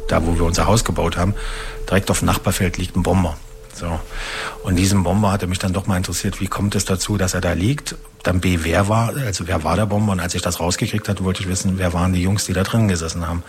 da wo wir unser Haus gebaut haben, direkt auf dem Nachbarfeld liegt ein Bomber. So. Und diesen Bomber hatte mich dann doch mal interessiert, wie kommt es dazu, dass er da liegt? Dann B, wer war der Bomber? Und als ich das rausgekriegt hatte, wollte ich wissen, wer waren die Jungs, die da drin gesessen haben.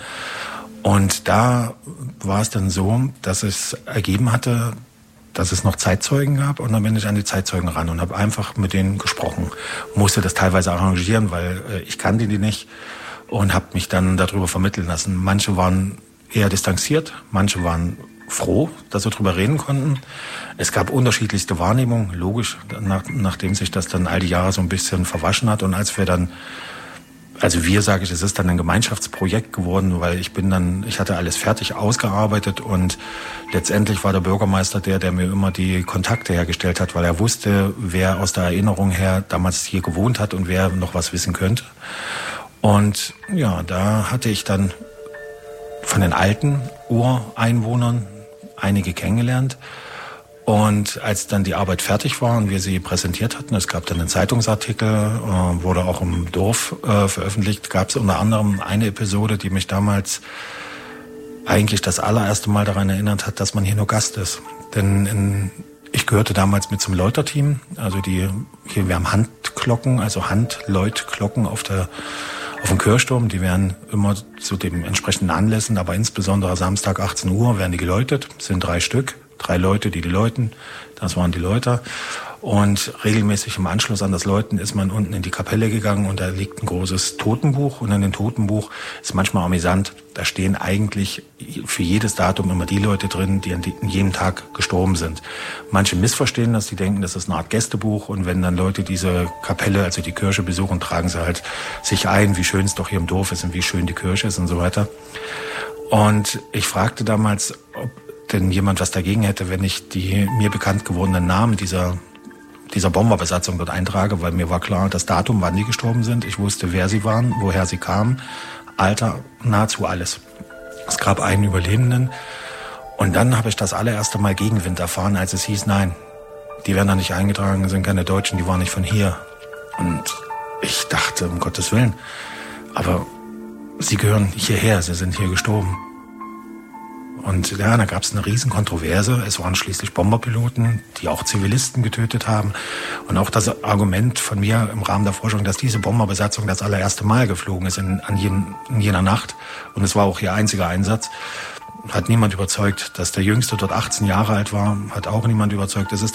Und da war es dann so, dass es ergeben hatte, dass es noch Zeitzeugen gab. Und dann bin ich an die Zeitzeugen ran und habe einfach mit denen gesprochen. Musste das teilweise arrangieren, weil ich kannte die nicht. Und habe mich dann darüber vermitteln lassen. Manche waren eher distanziert, manche waren froh, dass wir darüber reden konnten. Es gab unterschiedlichste Wahrnehmungen, logisch, nachdem sich das dann all die Jahre so ein bisschen verwaschen hat. Und als wir dann, sage ich, es ist dann ein Gemeinschaftsprojekt geworden, weil ich hatte alles fertig ausgearbeitet und letztendlich war der Bürgermeister der mir immer die Kontakte hergestellt hat, weil er wusste, wer aus der Erinnerung her damals hier gewohnt hat und wer noch was wissen könnte. Und ja, da hatte ich dann von den alten Ureinwohnern einige kennengelernt. Und als dann die Arbeit fertig war und wir sie präsentiert hatten, es gab dann einen Zeitungsartikel, wurde auch im Dorf veröffentlicht, gab es unter anderem eine Episode, die mich damals eigentlich das allererste Mal daran erinnert hat, dass man hier nur Gast ist. Denn ich gehörte damals mit zum Läuterteam, also wir haben Handglocken, also Handläutglocken auf dem Kirchturm, die werden immer zu den entsprechenden Anlässen, aber insbesondere Samstag 18 Uhr werden die geläutet. Es sind 3 Stück, 3 Leute, die läuten. Das waren die Läuter. Und regelmäßig im Anschluss an das Läuten ist man unten in die Kapelle gegangen und da liegt ein großes Totenbuch. Und in dem Totenbuch ist manchmal amüsant, da stehen eigentlich für jedes Datum immer die Leute drin, die an jedem Tag gestorben sind. Manche missverstehen das, die denken, das ist eine Art Gästebuch. Und wenn dann Leute diese Kapelle, also die Kirche besuchen, tragen sie halt sich ein, wie schön es doch hier im Dorf ist und wie schön die Kirche ist und so weiter. Und ich fragte damals, ob denn jemand was dagegen hätte, wenn ich die mir bekannt gewordenen Namen dieser Bomberbesatzung dort eintrage, weil mir war klar, das Datum, wann die gestorben sind. Ich wusste, wer sie waren, woher sie kamen, Alter, nahezu alles. Es gab einen Überlebenden und dann habe ich das allererste Mal Gegenwind erfahren, als es hieß, nein, die werden da nicht eingetragen, sind keine Deutschen, die waren nicht von hier. Und ich dachte, um Gottes Willen, aber sie gehören hierher, sie sind hier gestorben. Und ja, da gab es eine riesen Kontroverse. Es waren schließlich Bomberpiloten, die auch Zivilisten getötet haben. Und auch das Argument von mir im Rahmen der Forschung, dass diese Bomberbesatzung das allererste Mal geflogen ist in jener Nacht. Und es war auch ihr einziger Einsatz. Hat niemand überzeugt. Dass der Jüngste dort 18 Jahre alt war, hat auch niemand überzeugt. Es ist